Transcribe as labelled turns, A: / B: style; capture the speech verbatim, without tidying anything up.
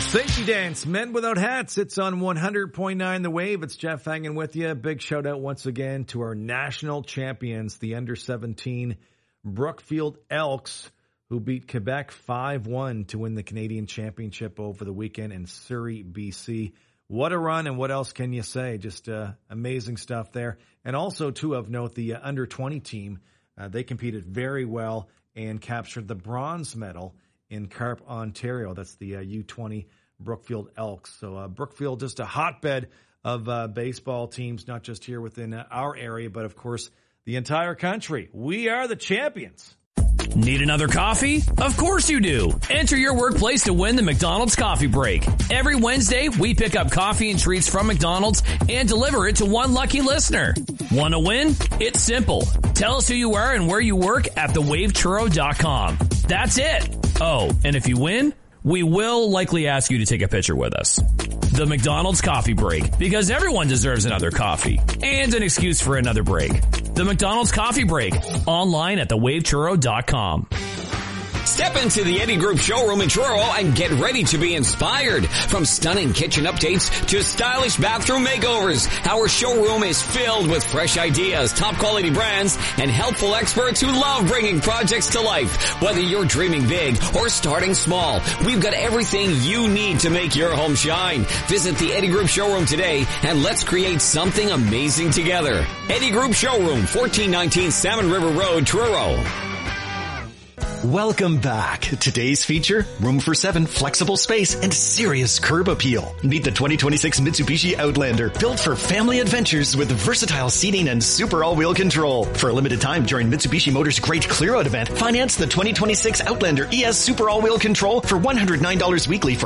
A: Safety Dance, Men Without Hats. It's on one hundred point nine The Wave. It's Jeff hanging with you. Big shout out once again to our national champions, the under seventeen Brookfield Elks, who beat Quebec five one to win the Canadian Championship over the weekend in Surrey, B C. What a run, and what else can you say? Just uh, amazing stuff there. And also, too, of note, the uh, under twenty team, uh, they competed very well and captured the bronze medal in Carp, Ontario. That's the uh, U twenty Brookfield Elks. So uh, Brookfield, just a hotbed of uh, baseball teams, not just here within uh, our area, but, of course, the entire country. We are the champions.
B: Need another coffee? Of course you do. Enter your workplace to win the McDonald's Coffee Break. Every Wednesday, we pick up coffee and treats from McDonald's and deliver it to one lucky listener. Want to win? It's simple. Tell us who you are and where you work at the wave churro dot com. That's it. Oh, and if you win, we will likely ask you to take a picture with us. The McDonald's Coffee Break, because everyone deserves another coffee and an excuse for another break. The McDonald's Coffee Break, online at the wave churro dot com.
C: Step into the Eddie Group showroom in Truro and get ready to be inspired. From stunning kitchen updates to stylish bathroom makeovers, our showroom is filled with fresh ideas, top quality brands, and helpful experts who love bringing projects to life. Whether you're dreaming big or starting small, we've got everything you need to make your home shine. Visit the Eddie Group showroom today and let's create something amazing together. Eddie Group Showroom, fourteen nineteen Salmon River Road, Truro.
D: Welcome back. Today's feature, room for seven, flexible space, and serious curb appeal. Meet the twenty twenty-six Mitsubishi Outlander, built for family adventures with versatile seating and super all-wheel control. For a limited time during Mitsubishi Motors' Great Clear Out event, finance the twenty twenty-six Outlander E S Super All-Wheel Control for one hundred nine dollars weekly for